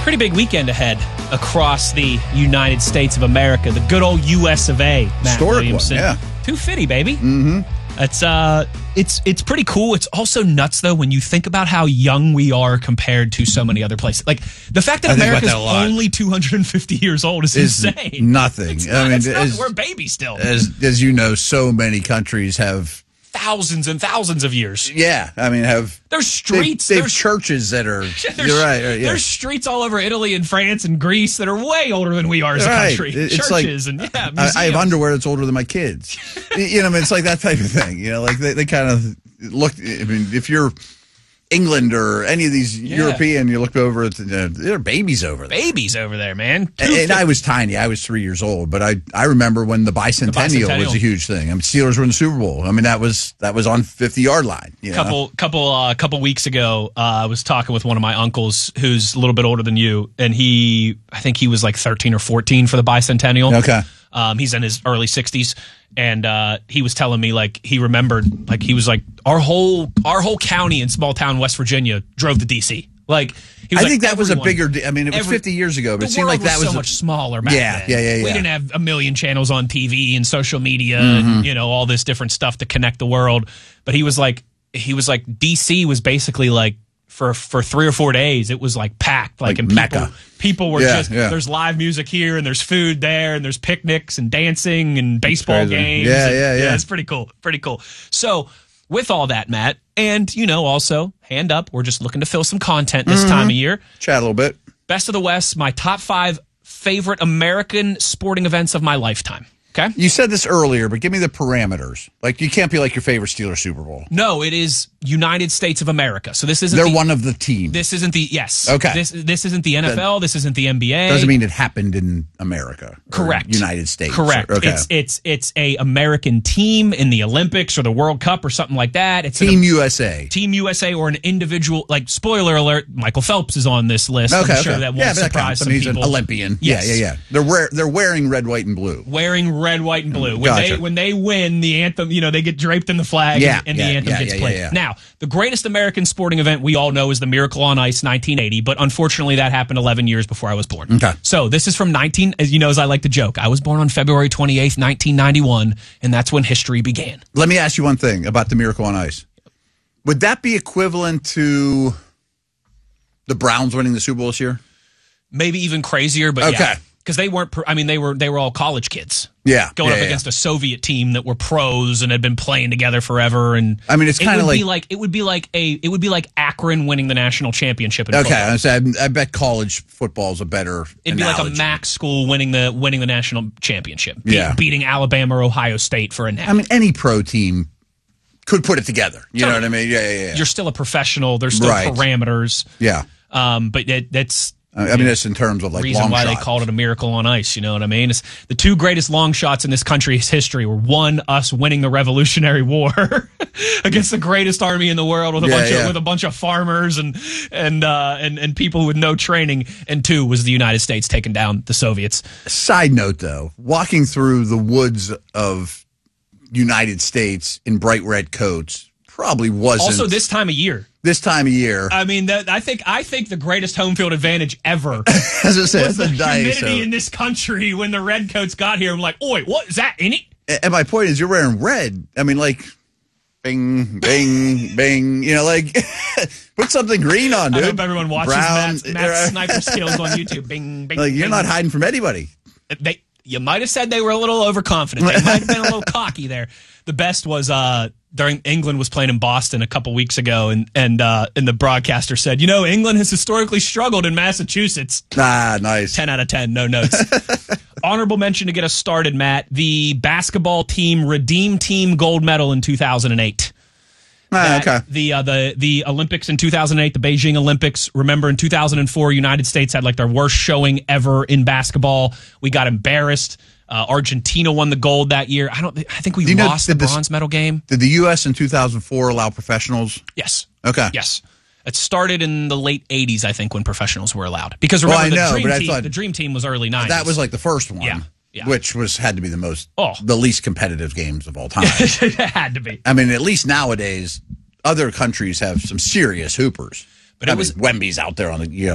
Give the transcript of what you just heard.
Pretty big weekend ahead across the United States of America. The good old U.S. of A. Matt Historic Williamson. one, yeah. 250, baby. Mm-hmm. It's pretty cool. It's also nuts, though, when you think about how young we are compared to so many other places. Like, the fact that America's only 250 years old is insane. Nothing. We're babies still. As you know, so many countries have thousands and thousands of years. Yeah, I mean, there's streets. There's churches that are. You're right. Yeah. There's streets all over Italy and France and Greece that are way older than we are as a country. It's churches like, and I have underwear that's older than my kids. You know, I mean, it's like that type of thing. You know, like they kind of look. I mean, if you're England or any of these European, you look over at there are babies over there. Babies over there, man. And I was tiny. I was 3 years old, but I remember when the bicentennial was a huge thing. I mean, Steelers were in the Super Bowl. I mean, that was on 50-yard line. You know? Couple weeks ago, I was talking with one of my uncles who's a little bit older than you, and I think he was like 13 or 14 for the bicentennial. Okay. He's in his early 60s, and he was telling me, like, he remembered, like, he was like, our whole county in small town West Virginia drove to D.C. Like, he was I think that was a bigger. I mean, it was 50 years ago, but it seemed like that was so much smaller back then. Yeah. We didn't have a million channels on TV and social media and all this different stuff to connect the world. But he was like, D.C. was basically like, for 3 or 4 days, it was like packed, like in Mecca. People were there's live music here and there's food there and there's picnics and dancing and baseball games. Yeah. It's pretty cool. So with all that, Matt, and also hand up, we're just looking to fill some content this time of year. Chat a little bit. Best of the West, my top 5 favorite American sporting events of my lifetime. Okay. You said this earlier, but give me the parameters. Like, you can't be like your favorite Steelers Super Bowl. No, it is United States of America. So this isn't. They're one of the teams. This isn't the yes. Okay. This isn't the NFL. This isn't the NBA. Doesn't mean it happened in America. Correct. United States. Correct. Okay. It's a American team in the Olympics or the World Cup or something like that. It's Team USA. Team USA or an individual. Like, spoiler alert, Michael Phelps is on this list. Okay. I'm sure that won't surprise some he's people. An Olympian. Yes. Yeah. They're wearing red, white, and blue. Wearing red, white, and blue. When Gotcha. they win the anthem, they get draped in the flag and the anthem gets played. Yeah. Now, the greatest American sporting event we all know is the Miracle on Ice 1980, but unfortunately that happened 11 years before I was born. Okay. So this is from as I like to joke, I was born on February 28th, 1991, and that's when history began. Let me ask you one thing about the Miracle on Ice. Would that be equivalent to the Browns winning the Super Bowl this year? Maybe even crazier, but okay. Yeah. Because they weren't. They were all college kids. Yeah, going up against a Soviet team that were pros and had been playing together forever. And I mean, it's kind of like it would be like Akron winning the national championship in football. I bet college football is a better. It'd be analogy. like a MAC school winning the national championship. Beating Alabama or Ohio State for a NAC. I mean, any pro team could put it together. You know what I mean? Yeah. You're still a professional. There's still parameters. Yeah. But that's. I mean, that's in terms of like reason long why shot. They called it a miracle on ice. You know what I mean? It's the 2 greatest long shots in this country's history were us winning the Revolutionary War against the greatest army in the world with a bunch of farmers and people with no training, and 2 was the United States taking down the Soviets. Side note, though, walking through the woods of United States in bright red coats probably wasn't. Also, this time of year. I mean, I think the greatest home field advantage ever as I said, was the humidity in this country when the redcoats got here. I'm like, oi, what is that in it? And my point is, you're wearing red. I mean, like, bing, bing, bing. Like, put something green on, dude. I hope everyone watches Matt's sniper skills on YouTube. Bing, bing. Like, you're not hiding from anybody. You might have said they were a little overconfident. They might have been a little cocky there. The best was during England was playing in Boston a couple weeks ago, and the broadcaster said, England has historically struggled in Massachusetts. Ah, nice. 10 out of 10, no notes. Honorable mention to get us started, Matt. The basketball team Redeem Team gold medal in 2008. Okay. The Olympics in 2008, the Beijing Olympics. Remember, in 2004, United States had like their worst showing ever in basketball. We got embarrassed. Argentina won the gold that year. I think we lost the bronze medal game. Did the U.S. in 2004 allow professionals? Yes. Okay. Yes. It started in the late 80s, I think, when professionals were allowed. Because remember, the Dream Team was early 90s. That was like the first one. Yeah. Which had to be the least competitive games of all time. It had to be. I mean, at least nowadays, other countries have some serious hoopers. But Wemby's out there on the